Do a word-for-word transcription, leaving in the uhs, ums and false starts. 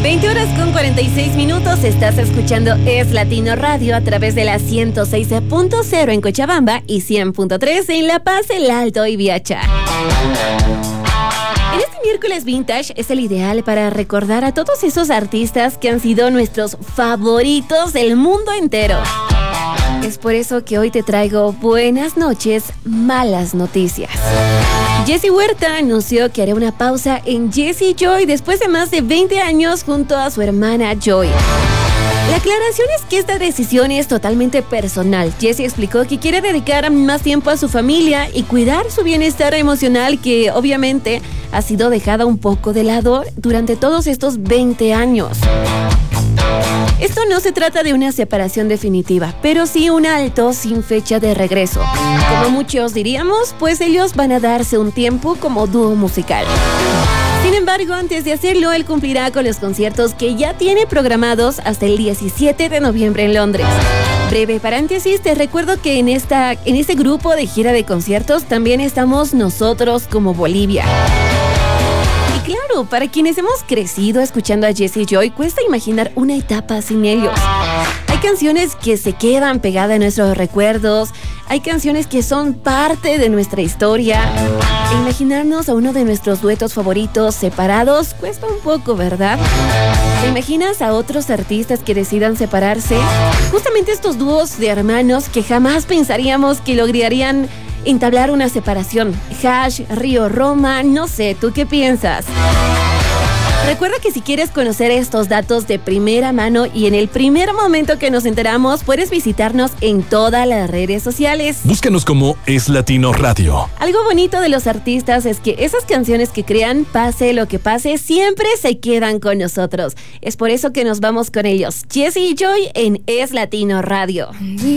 veinte horas con cuarenta y seis minutos, estás escuchando Es Latino Radio a través de la ciento seis punto cero en Cochabamba y cien punto tres en La Paz, El Alto y Viacha. En este miércoles vintage es el ideal para recordar a todos esos artistas que han sido nuestros favoritos del mundo entero. Es por eso que hoy te traigo buenas noches, malas noticias. Jessie Huerta anunció que hará una pausa en Jessie Joy después de más de veinte años junto a su hermana Joy. La aclaración es que esta decisión es totalmente personal. Jessie explicó que quiere dedicar más tiempo a su familia y cuidar su bienestar emocional, que obviamente ha sido dejada un poco de lado durante todos estos veinte años. Esto no se trata de una separación definitiva, pero sí un alto sin fecha de regreso. Como muchos diríamos, pues ellos van a darse un tiempo como dúo musical. Sin embargo, antes de hacerlo, él cumplirá con los conciertos que ya tiene programados hasta el diecisiete de noviembre en Londres. Breve paréntesis, te recuerdo que en, esta, en este grupo de gira de conciertos también estamos nosotros como Bolivia. Claro, para quienes hemos crecido escuchando a Jessie Joy, cuesta imaginar una etapa sin ellos. Hay canciones que se quedan pegadas en nuestros recuerdos, hay canciones que son parte de nuestra historia. E imaginarnos a uno de nuestros duetos favoritos separados cuesta un poco, ¿verdad? ¿Te imaginas a otros artistas que decidan separarse? Justamente estos dúos de hermanos que jamás pensaríamos que lograrían entablar una separación. Hash, Río Roma, no sé, ¿tú qué piensas? Recuerda que si quieres conocer estos datos de primera mano y en el primer momento que nos enteramos, puedes visitarnos en todas las redes sociales. Búscanos como Es Latino Radio. Algo bonito de los artistas es que esas canciones que crean, pase lo que pase, siempre se quedan con nosotros. Es por eso que nos vamos con ellos. Jessie Joy en Es Latino Radio.